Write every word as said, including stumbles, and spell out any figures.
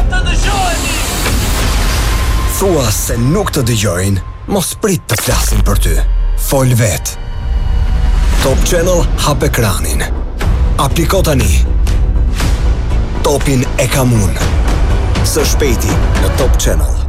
të dëgjojeni. Thua se nuk të dëgjojnë, mos prit të flasin për ty. Fol vet. Top Channel hap ekranin. Apliko tani. Topin e kam unë. Së shpejti në Top Channel.